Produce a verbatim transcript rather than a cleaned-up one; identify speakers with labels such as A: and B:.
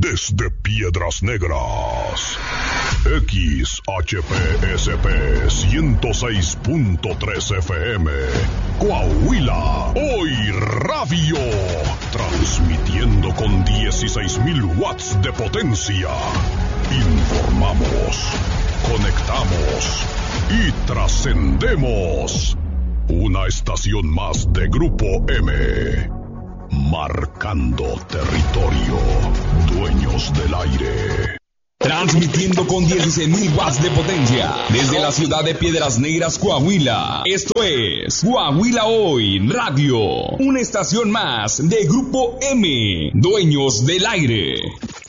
A: desde Piedras Negras. X H P S P ciento seis punto tres F M, Coahuila, Hoy Radio, transmitiendo con dieciséis mil watts de potencia. Informamos, conectamos y trascendemos. Una estación más de Grupo M, marcando territorio, dueños del aire.
B: Transmitiendo con dieciséis mil watts de potencia desde la ciudad de Piedras Negras, Coahuila. Esto es Coahuila Hoy Radio, una estación más de Grupo M, dueños del aire.